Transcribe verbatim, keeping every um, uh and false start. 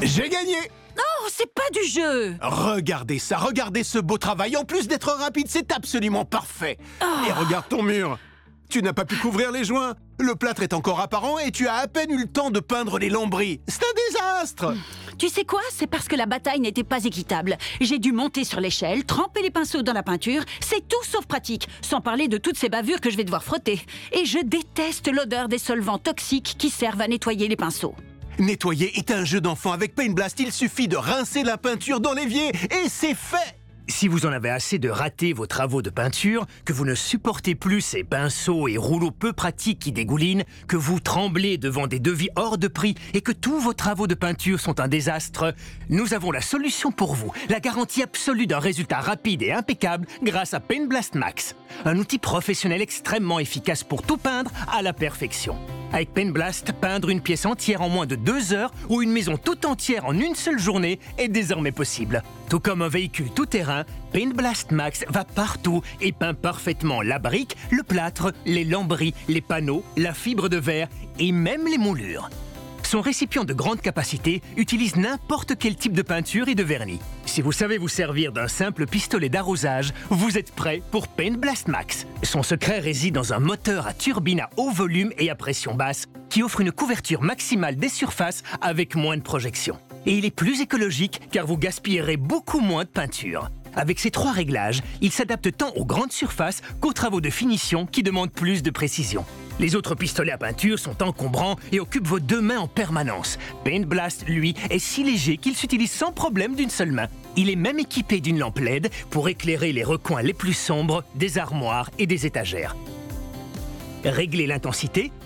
J'ai gagné! Oh, c'est pas du jeu! Regardez ça, regardez ce beau travail. En plus d'être rapide, c'est absolument parfait. Oh. Et regarde ton mur. Tu n'as pas pu couvrir les joints. Le plâtre est encore apparent et tu as à peine eu le temps de peindre les lambris. C'est un désastre! Tu sais quoi? C'est parce que la bataille n'était pas équitable. J'ai dû monter sur l'échelle, tremper les pinceaux dans la peinture. C'est tout sauf pratique, sans parler de toutes ces bavures que je vais devoir frotter. Et je déteste l'odeur des solvants toxiques qui servent à nettoyer les pinceaux. Nettoyer est un jeu d'enfant. Avec Paint Blast, il suffit de rincer la peinture dans l'évier et c'est fait! Si vous en avez assez de rater vos travaux de peinture, que vous ne supportez plus ces pinceaux et rouleaux peu pratiques qui dégoulinent, que vous tremblez devant des devis hors de prix et que tous vos travaux de peinture sont un désastre, nous avons la solution pour vous, la garantie absolue d'un résultat rapide et impeccable grâce à Paint Blast Max. Un outil professionnel extrêmement efficace pour tout peindre à la perfection. Avec Paint Blast, peindre une pièce entière en moins de deux heures ou une maison tout entière en une seule journée est désormais possible. Tout comme un véhicule tout-terrain, Paint Blast Max va partout et peint parfaitement la brique, le plâtre, les lambris, les panneaux, la fibre de verre et même les moulures. Son récipient de grande capacité utilise n'importe quel type de peinture et de vernis. Si vous savez vous servir d'un simple pistolet d'arrosage, vous êtes prêt pour Paint Blast Max. Son secret réside dans un moteur à turbine à haut volume et à pression basse qui offre une couverture maximale des surfaces avec moins de projection. Et il est plus écologique car vous gaspillerez beaucoup moins de peinture. Avec ces trois réglages, il s'adapte tant aux grandes surfaces qu'aux travaux de finition qui demandent plus de précision. Les autres pistolets à peinture sont encombrants et occupent vos deux mains en permanence. Paint Blast, lui, est si léger qu'il s'utilise sans problème d'une seule main. Il est même équipé d'une lampe L E D pour éclairer les recoins les plus sombres des armoires et des étagères. Réglez l'intensité,